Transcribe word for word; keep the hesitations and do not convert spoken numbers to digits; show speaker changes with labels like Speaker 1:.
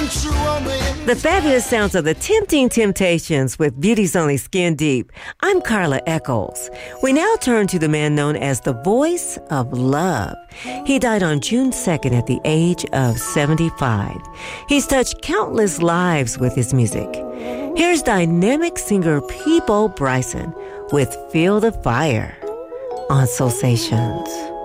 Speaker 1: The fabulous sounds of the Tempting Temptations with Beauty's Only Skin Deep. I'm Carla Eccles. We now turn to the man known as the Voice of Love. He died on June second at the age of seventy-five. He's touched countless lives with his music. Here's dynamic singer Peabo Bryson with Feel the Fire on Soulsations.